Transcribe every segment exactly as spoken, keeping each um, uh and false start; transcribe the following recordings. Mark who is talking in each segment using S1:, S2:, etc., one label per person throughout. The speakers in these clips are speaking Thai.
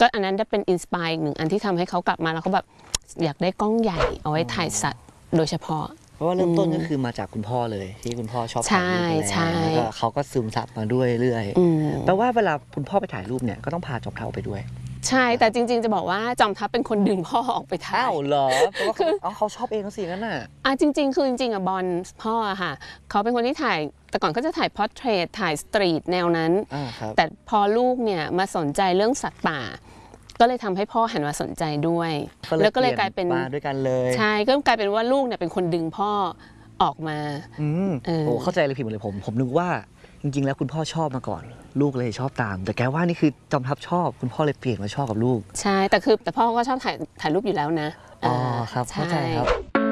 S1: ก็อันนั้นจะเป็นอินสปายอีกหนึ่งอันที่ทำให้เขากลับมาแล้วเขาแบบอยากได้กล้องใหญ่เอาไว้ถ่ายสัตว์โดยเฉพาะ
S2: เพราะว่าเริ่มต้นก็คือมาจากคุณพ่อเลยที่คุณพ่อชอบถ่ายรูปแล้วก็เขาก็ซึมซับมาด้วยเรื่อยแปลว่าเวลาคุณพ่อไปถ่ายรูปเนี่ยก็ต้องพาจอมทัพไปด้วย
S1: ใช่แต่จริงๆจะบอกว่าจอมทัพเป็นคนดึงพ่อออกไปถ่าย
S2: อ้าวเหรอเพราะว่าคือเขาชอบเองสินั่นน่ะ
S1: อ่ะจริงๆคือจริงๆอ่ะบอลพ่ออะค่ะเขาเป็นคนที่ถ่ายแต่ก่อนก็จะถ่ายพอร์เทรตถ่ายสตรีทแนวนั้นแต่พอลูกเนี่ยมาสนใจเรื่องสัตว์ป่าก็เลยทำให้พ่อหันมาสนใจด้วยแล้วก็เลยกลายเป็น
S2: มาด้วยกันเลย
S1: ใช่ก็กลายเป็นว่าลูกเนี่ยเป็นคนดึงพ่อออกมา
S2: อืมโอ้เข้าใจเลยผิดหมดเลยผมผมนึกว่าจริงๆแล้วคุณพ่อชอบมาก่อนลูกเลยชอบตามแต่แกว่านี่คือจอมทัพชอบคุณพ่อเลยเปลี่ยนมาชอบกับลูก
S1: ใช่แต่คือแต่พ่อก็ชอบถ่ายถ่ายรูปอยู่แล้วนะ
S2: อ๋อครับเข้าใจครับ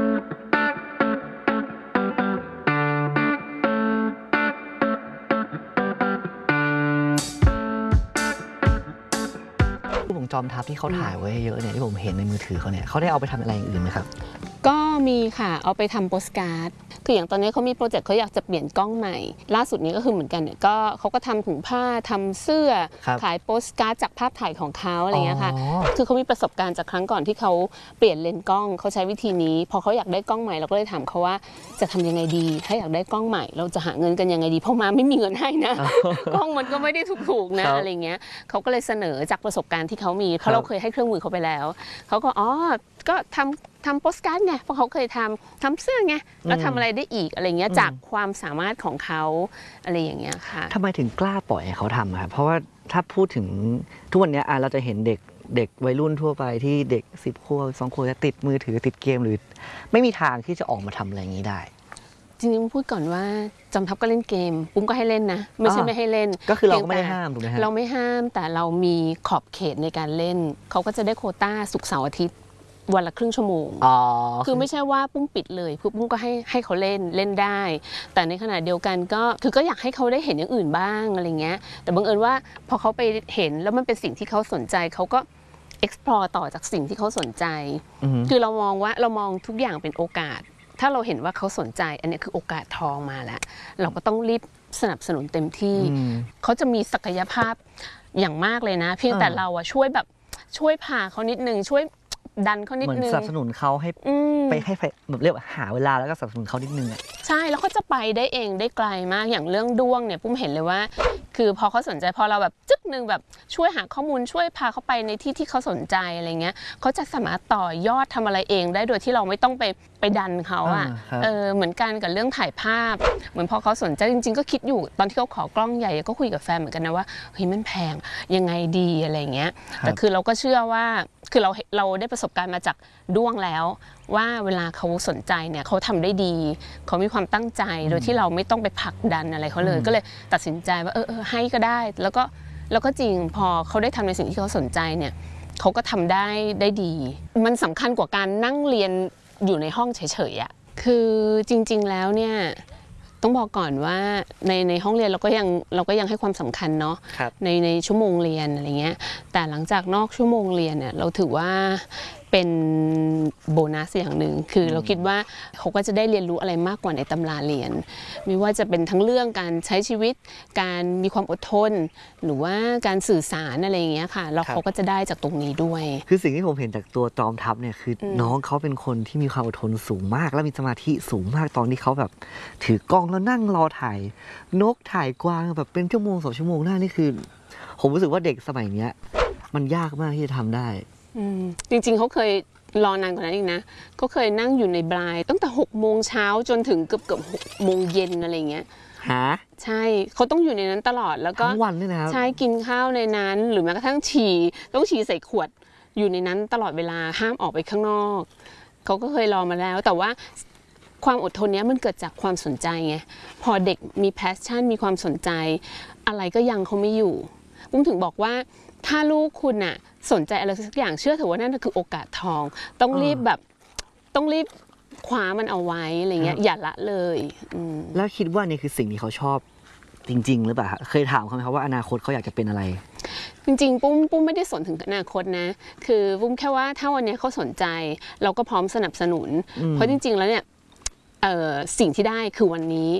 S2: รูปของจอมทัพที่เขาถ่ายไว้เยอะเนี่ยที่ผมเห็นในมือถือเขาเนี่ยเขาได้เอาไปทำอะไรอย่างอื่นไหมครับ
S1: ก็มีค่ะเอาไปทำโปสการ์ดคืออย่างตอนนี้เขามีโปรเจกต์เขาอยากจะเปลี่ยนกล้องใหม่ล่าสุดนี้ก็คือเหมือนกันเนี่ยก็เขาก็ทำถุงผ้าทำเสื้อขายโปสการ์ดจากภาพถ่ายของเขาอะไรเงี้ยค่ะคือเขามีประสบการณ์จากครั้งก่อนที่เขาเปลี่ยนเลนส์กล้องเขาใช้วิธีนี้พอเขาอยากได้กล้องใหม่เราก็เลยถามเขาว่าจะทำยังไงดีถ้าอยากได้กล้องใหม่เราจะหาเงินกันยังไงดีเพราะมาไม่มีเงินให้นะกล้องมันก็ไม่ได้ถูกๆนะอะไรเงี้ยเขาก็เลยเสนอจากประสบการณ์ที่เขามีเพราะเราเคยให้เครื่องมือเขาไปแล้วเขาก็อ๋อก็ทำทำโปสการ์ดไงเพราะเขาเคยทำทำเสื้อไงแล้วทำอะไรได้อีกอะไรเงี้ยจากความสามารถของเขาอะไรอย่างเงี้ยค่ะ
S2: ทำไมถึงกล้าปล่อยให้เขาทำครับเพราะว่าถ้าพูดถึงทุกวันนี้เราจะเห็นเด็กเด็กวัยรุ่นทั่วไปที่เด็กสิบขวบสองขวบจะติดมือถือติดเกมหรือไม่มีทางที่จะออกมาทำอะไรอย่างนี้ได้
S1: จริงๆพูดก่อนว่าจอมทัพก็เล่นเกมปุ้มก็ให้เล่นนะไม่ใช่ไม่ให้เล่น
S2: ก็คือเราไม่ได้ห้ามถูกไหมฮะ
S1: เราไม่ห้ามแต่เรามีขอบเขตในการเล่นเขาก็จะได้โควต้าศุกร์เสาร์อาทิตย์วันละครึ่งชั่วโมงคือไม่ใช่ว่าปุ้มปิดเลยปุ้มก็ให้ให้เขาเล่นเล่นได้แต่ในขณะเดียวกันก็คือก็อยากให้เขาได้เห็นอย่างอื่นบ้างอะไรเงี้ยแต่บังเอิญว่าพอเขาไปเห็นแล้วมันเป็นสิ่งที่เขาสนใจเขาก็ explore ต่อจากสิ่งที่เขาสนใจคือเรามองว่าเรามองทุกอย่างเป็นโอกาสถ้าเราเห็นว่าเขาสนใจอันนี้คือโอกาสทองมาแล้วเราก็ต้องรีบสนับสนุนเต็มที่เขาจะมีศักยภาพอย่างมากเลยนะเพียงแต่เราอะช่วยแบบช่วยพาเขานิดนึงช่วยดันเขานิดนึง
S2: สนับสนุนเขาให้ไปให้แบบเรียกว่าหาเวลาแล้วก็สนับสนุนเขานิดนึงอ่ะ
S1: ใช่แล้วเขาจะไปได้เองได้ไกลมากอย่างเรื่องด้วงเนี่ยปุ้มเห็นเลยว่าคือพอเขาสนใจพอเราแบบจึ๊กนึงแบบช่วยหาข้อมูลช่วยพาเขาไปในที่ที่เขาสนใจอะไรเงี้ยเขาจะสามารถต่อยอดทำอะไรเองได้โดยที่เราไม่ต้องไปไปดันเขาอ่ะเออเหมือนกันกับเรื่องถ่ายภาพเหมือนพอเขาสนใจจริงๆก็คิดอยู่ตอนที่เขาขอกล้องใหญ่ก็คุยกับแฟนเหมือนกันนะว่าเฮ้ยมันแพงยังไงดีอะไรเงี้ยแต่คือเราก็เชื่อว่าคือเราเราได้ประสบการณ์มาจากด้วงแล้วว่าเวลาเขาสนใจเนี่ยเขาทำได้ดีเขามีความตั้งใจโดยที่เราไม่ต้องไปผลักดันอะไรเขาเลยก็เลยตัดสินใจว่าเออเออให้ก็ได้แล้วก็แล้วก็จริงพอเขาได้ทำในสิ่งที่เขาสนใจเนี่ยเขาก็ทำได้ได้ดีมันสำคัญกว่าการนั่งเรียนอยู่ในห้องเฉยๆอ่ะคือจริงๆแล้วเนี่ยต้องบอกก่อนว่าในในห้องเรียนเราก็ยังเราก็ยังให้ความสำคัญเนาะในในชั่วโมงเรียนอะไรเงี้ยแต่หลังจากนอกชั่วโมงเรียนเนี่ยเราถือว่าเป็นโบนัสอย่างหนึ่งคือเราคิดว่าเขาก็จะได้เรียนรู้อะไรมากกว่าในตำราเรียนไม่ว่าจะเป็นทั้งเรื่องการใช้ชีวิตการมีความอดทนหรือว่าการสื่อสารอะไรอย่างเงี้ยค่ะแล้วเขาก็จะได้จากตรงนี้ด้วย
S2: คือสิ่งที่ผมเห็นจากตัวจอมทัพเนี่ยคือน้องเขาเป็นคนที่มีความอดทนสูงมากและมีสมาธิสูงมากตอนที่เขาแบบถือกล้องแล้วนั่งรอถ่ายนกถ่ายกวางแบบเป็นชั่วโมงสองชั่วโมงหน้านี่คือผมรู้สึกว่าเด็กสมัยเนี้ยมันยากมากที่จะทำได้
S1: จริงๆเขาเคยรอนานกว่านั้นอีกนะเขาเคยนั่งอยู่ในบรายตั้งแต่หกโมงเช้าจนถึงเกือบเกือบหกโมงเย็นอะไรเงี้ย
S2: ฮะ
S1: ใช่เขาต้องอยู่ในนั้นตลอดแล้วก็
S2: ทั้งวันเลยนะครับ
S1: ใช่กินข้าวในนั้นหรือแม้กระทั่งฉี่ต้องฉี่ใส่ขวดอยู่ในนั้นตลอดเวลาห้ามออกไปข้างนอกเขาก็เคยรอมาแล้วแต่ว่าความอดทนนี้มันเกิดจากความสนใจไงพอเด็กมีแพชชั่นมีความสนใจอะไรก็ยังเขาไม่อยู่ปุ้มถึงบอกว่าถ้าลูกคุณน่ะสนใจอะไรสักอย่างเชื่อเถอะว่านั่นคือโอกาสทองต้องรีบแบบต้องรีบคว้ามันเอาไว้อะไรเงี้ยอย่าละเลย
S2: แล้วคิดว่านี่คือสิ่งที่เขาชอบจริงๆหรือเปล่าเคยถามเขาไหมครับว่าอนาคตเขาอยากจะเป็นอะไร
S1: จริงๆปุ้มปุ้มไม่ได้สนถึงอนาคตนะคือปุ้มแค่ว่าถ้าวันนี้เขาสนใจเราก็พร้อมสนับสนุนเพราะจริงๆแล้วเนี่ยสิ่งที่ได้คือวันนี้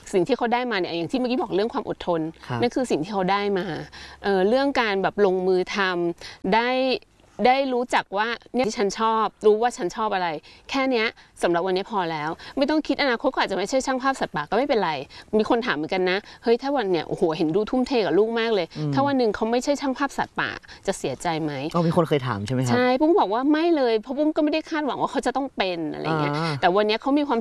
S1: สิ่งที่เขาได้มาเนี่ยอย่างที่เมื่อกี้บอกเรื่องความอดทน
S2: ครับ
S1: นั่นคือสิ่งที่เขาได้มาเอ่อเรื่องการแบบลงมือทำได้ได้รู้จักว่าเนี่ยที่ฉันชอบรู้ว่าฉันชอบอะไร แค่เนี้ยสำหรับวันนี้พอแล้ว ไม่ต้องคิดอนาคตเขาอาจจะไม่ใช่ช่างภาพสัตว์ป่าก็ไม่เป็นไรมีคนถามเหมือนกันนะเฮ้ยถ้าวันเนี่ยโอ้โหเห็นดูทุ่มเทกับลูกมากเลย ถ้าวันหนึ่งเขาไม่ใช่ช่างภาพสัตว์ป่าจะเสียใจไหม
S2: อ๋อมีคนเคยถามใช่ไหมครับ
S1: ใช่ปุ้มบอกว่าไม่เลยเพราะปุ้มก็ไม่ได้คาดหวังว่าเขาจะต้องเป็นอะไรเงี้ย
S2: อ่า
S1: แต่วันนี้เขามีความ